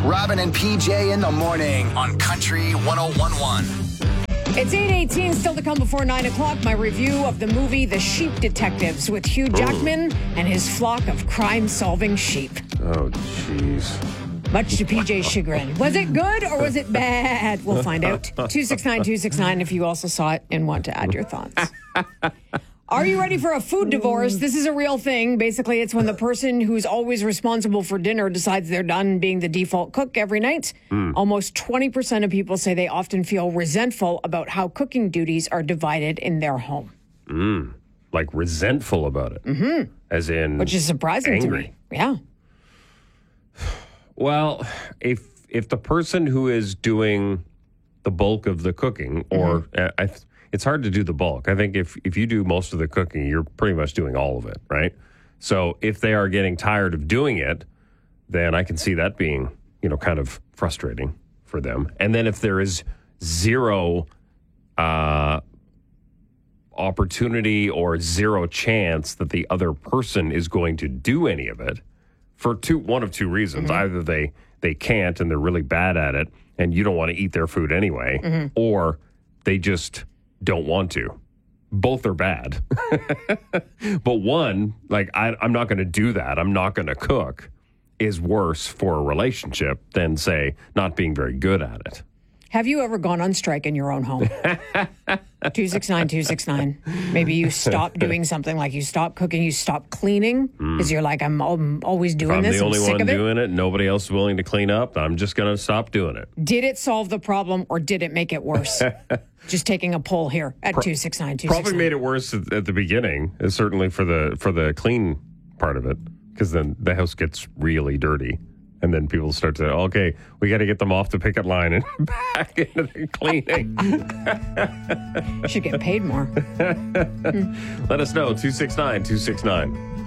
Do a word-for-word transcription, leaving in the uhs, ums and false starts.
Robin and P J in the morning on Country one oh one point one. It's eight eighteen, still to come before nine o'clock. My review of the movie The Sheep Detectives with Hugh Jackman and his flock of crime-solving sheep. Oh, jeez. Much to P J's chagrin. Was it good or was it bad? We'll find out. two six nine, two six nine if you also saw it and want to add your thoughts. Are you ready for a food divorce? This is a real thing. Basically, it's when the person who's always responsible for dinner decides they're done being the default cook every night. Mm. Almost twenty percent of people say they often feel resentful about how cooking duties are divided in their home. Mm. Like resentful about it? Mm-hmm. As in Which is surprising angry. to me. Yeah. Well, if if the person who is doing the bulk of the cooking, or mm-hmm. uh, I, it's hard to do the bulk. I think if, if you do most of the cooking, you're pretty much doing all of it, right? So if they are getting tired of doing it, then I can see that being, you know, kind of frustrating for them. And then if there is zero uh, opportunity or zero chance that the other person is going to do any of it, for two, one of two reasons. Mm-hmm. Either they, they can't and they're really bad at it and you don't want to eat their food anyway, mm-hmm. or they just don't want to. Both are bad. But one, like, I, I'm not going to do that. I'm not going to cook is worse for a relationship than, say, not being very good at it. Have you ever gone on strike in your own home? two six nine, two six nine. Maybe you stop doing something, like you stop cooking, you stop cleaning, because mm. you're like, I'm, I'm always doing I'm this. I'm the only sick one of it. doing it. Nobody else is willing to clean up. I'm just going to stop doing it. Did it solve the problem or did it make it worse? Just taking a poll here at Pro- two six nine, two six nine. Probably made it worse at, at the beginning, certainly for the for the clean part of it, because then the house gets really dirty. And then people start to, okay, we got to get them off the picket line and back into the cleaning. Should get paid more. Let us know, two six nine, two six nine.